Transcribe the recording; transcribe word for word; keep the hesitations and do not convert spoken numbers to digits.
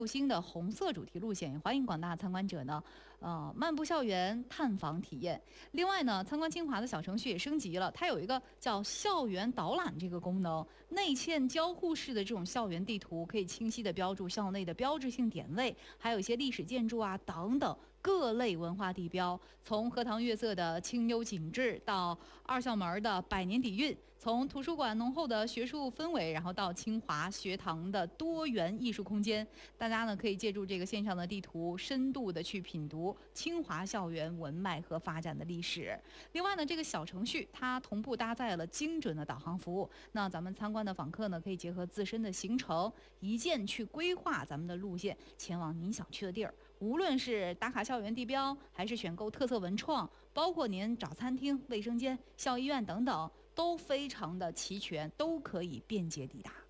复兴的红色主题路线，也欢迎广大参观者呢，呃，漫步校园探访体验。另外呢，参观清华的小程序也升级了，它有一个叫校园导览这个功能，内嵌交互式的这种校园地图，可以清晰的标注校内的标志性点位，还有一些历史建筑啊等等。各类文化地标，从荷塘月色的清幽景致到二校门的百年底蕴，从图书馆浓厚的学术氛围，然后到清华学堂的多元艺术空间，大家呢可以借助这个线上的地图，深度的去品读清华校园文脉和发展的历史。另外呢，这个小程序它同步搭载了精准的导航服务，那咱们参观的访客呢可以结合自身的行程，一键去规划咱们的路线，前往您想去的地儿。无论是打卡校园地标，还是选购特色文创，包括您找餐厅、卫生间、校医院等等，都非常的齐全，都可以便捷抵达。